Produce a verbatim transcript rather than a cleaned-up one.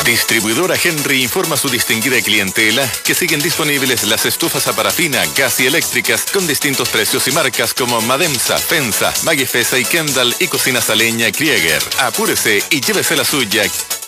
Distribuidora Henry informa a su distinguida clientela que siguen disponibles las estufas a parafina, gas y eléctricas con distintos precios y marcas como Mademsa, Pensa, Magifesa y Kendall y cocinas a leña Krieger. Apúrese y llévese la suya.